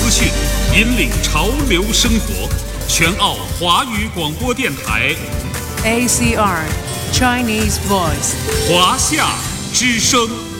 资讯，引领潮流生活。全澳华语广播电台 ACR Chinese Voice 华夏之声。